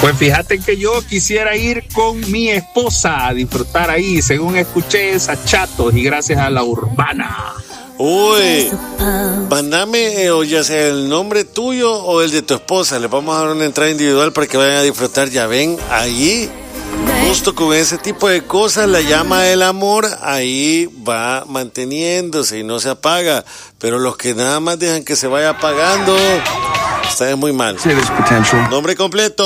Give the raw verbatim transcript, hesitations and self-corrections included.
Pues fíjate que yo quisiera ir con mi esposa a disfrutar ahí, según escuché, esa Chatos, y gracias a La Urbana. Uy, mandame, o ya sea el nombre tuyo o el de tu esposa. Le vamos a dar una entrada individual para que vayan a disfrutar. Ya ven, allí, justo con ese tipo de cosas, la llama del amor, ahí va manteniéndose y no se apaga. Pero los que nada más dejan que se vaya apagando, están muy mal. Nombre completo.